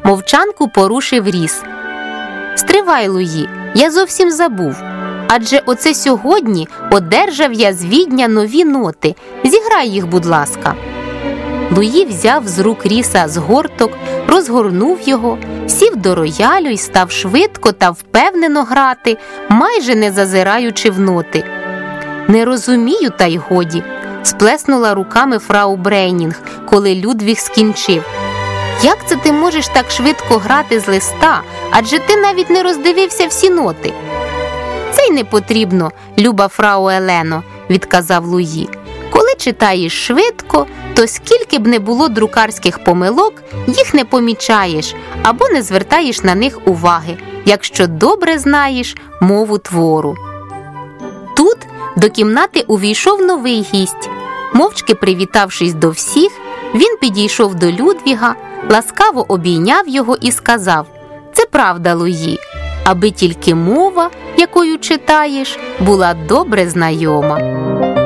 Мовчанку порушив Ріс. «Стривай, Луї, я зовсім забув. Адже оце сьогодні одержав я з Відня нові ноти. Зіграй їх, будь ласка». Луї взяв з рук Ріса згорток, розгорнув його, сів до роялю і став швидко та впевнено грати, майже не зазираючи в ноти. «Не розумію, та й годі», – сплеснула руками фрау Брейнінг, коли Людвіг скінчив. «Як це ти можеш так швидко грати з листа, адже ти навіть не роздивився всі ноти?» «Це й не потрібно, люба фрау Елено», – відказав Луї. «Коли читаєш швидко, то скільки б не було друкарських помилок, їх не помічаєш або не звертаєш на них уваги, якщо добре знаєш мову твору». Тут до кімнати увійшов новий гість. Мовчки привітавшись до всіх, він підійшов до Людвіга, ласкаво обійняв його і сказав: «Це правда, Луї, аби тільки мова, якою читаєш, була добре знайома».